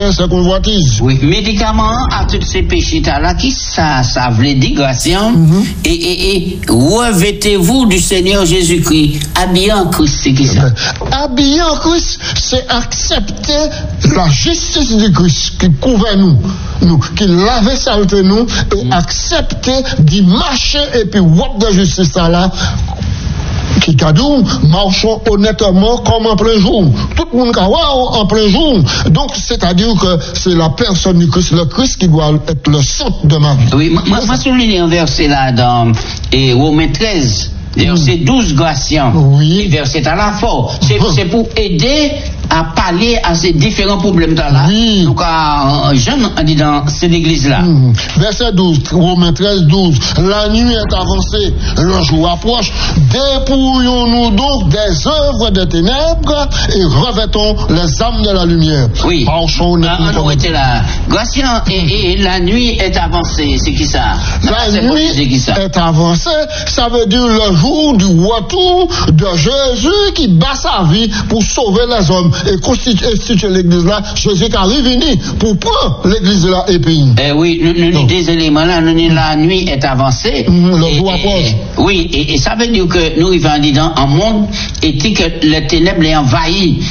sa convoitise. Oui, médicament à tous ces péchés-là, qui ça veut dire, Gratien, et revêtez-vous du Seigneur Jésus-Christ, habillé en Christ, c'est qui ça? Habillé en Christ, c'est accepter la justice de Christ qui couvre nous, qui lave saleté nous, et accepter d'y marcher, et puis, wop de justice là, qui t'a dit, marchons honnêtement comme en plein jour. Tout le monde en plein jour. Donc, c'est-à-dire que c'est la personne du Christ, le Christ qui doit être le centre de ma vie. Oui, moi souligne un verset là dans Romains 13, verset 12, Gratien. Oui. Verset à la fois. C'est pour aider à parler à ces différents problèmes-là. Oui. Donc, Jean dit dans cette église-là. Verset 12, Romains 13, 12. La nuit est avancée, le jour approche. Dépouillons-nous donc des œuvres des ténèbres et revêtons les âmes de la lumière. Oui. Marchons on était là. Gratien, et la nuit est avancée. C'est qui ça? La nuit est avancée, ça veut dire le jour du retour de Jésus qui bat sa vie pour sauver les hommes et constituer l'église là. Jésus qui arrive venu pour prendre l'église là et pays. Oui, nous des éléments là, la nuit est avancée. Le jour approche. Oui, et ça veut dire que nous vivons dans un monde et que les ténèbres les envahissent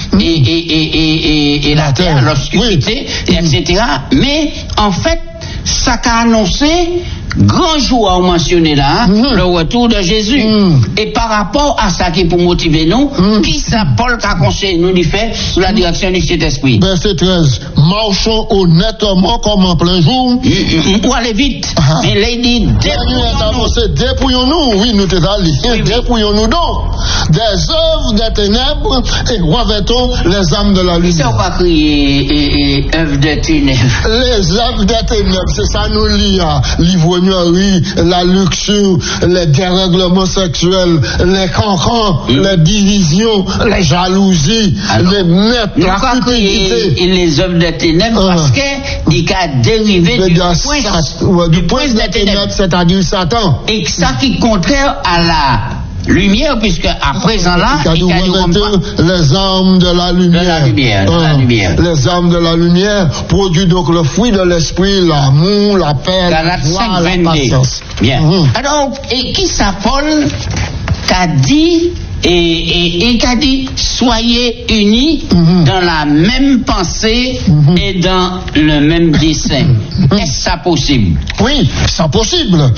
et la terre, l'obscurité, etc. Mais en fait, ça qu'a annoncé grand jour à mentionner là, le retour de Jésus. Et par rapport à ça qui est pour motiver nous, qui ça Paul qu'a conseillé nous lui fait sous la direction du Saint-Esprit. Verset 13. Marchons honnêtement comme en plein jour. Ou aller vite. Mais là, il dit dépouillons-nous. Oui, nous t'es allés. Dépouillons-nous donc des œuvres des ténèbres et revêtons les âmes de la lumière. Ça, on va crier œuvres des ténèbres. Les œuvres des ténèbres, c'est ça nous lie à l'ivrognerie, la luxure, les dérèglements sexuels, les cancans, les divisions, les jalousies, la cupidité. Et les œuvres des ténèbres, parce qu'il a dérivé du prince des ténèbres, c'est-à-dire Satan. Et ça qui est contraire à la lumière, puisque à présent là, il y a les âmes de la lumière. Les âmes de la lumière produisent donc le fruit de l'esprit, l'amour, la paix, la joie, la patience. Bien. Alors, et qui ça Paul qu'a dit et qu'a dit soyez unis dans la même pensée et dans le même dessein. Est-ce ça possible? Oui, ça possible.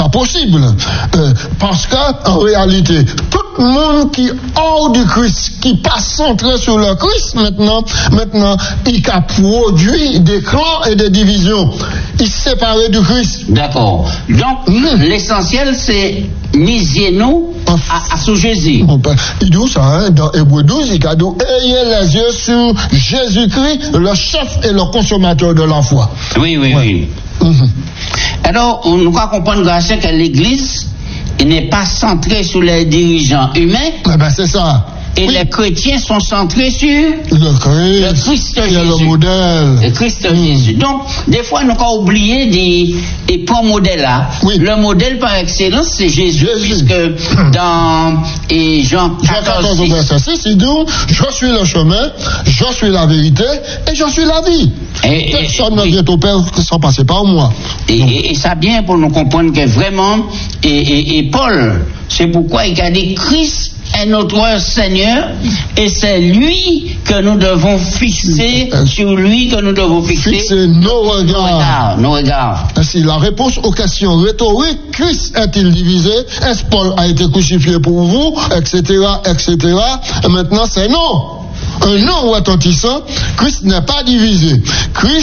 Parce qu'en réalité, tout le monde qui est hors du Christ, qui passe centré sur le Christ maintenant, il a produit des clans et des divisions. Il s'est séparé du Christ. D'accord. Donc, l'essentiel, c'est miser-nous à sous Jésus. Il dit ça, dans Hébreux 12, il a dit ayez les yeux sur Jésus-Christ, le chef et le consommateur de la foi. Oui. Alors, on doit comprendre grâce que l'Église n'est pas centrée sur les dirigeants humains. C'est ça. Et les chrétiens sont centrés sur le Christ Jésus. Le modèle. Le Christ Jésus. Donc, des fois, nous avons oublié des points modèles là. Le modèle par excellence, c'est Jésus. Puisque dans Jean 14, verset 6, il dit je suis le chemin, je suis la vérité et je suis la vie. Personne ne vient au Père sans passer par moi. Et ça bien pour nous comprendre que vraiment, et Paul, c'est pourquoi il a dit Christ est notre Seigneur et c'est lui que nous devons fixer, sur lui que nous devons fixer nos regards. Nos regards. Ainsi, la réponse aux questions rhétoriques, Christ est-il divisé? Est-ce Paul a été crucifié pour vous? Etc. Et maintenant, c'est non. Un non retentissant, Christ n'est pas divisé. Christ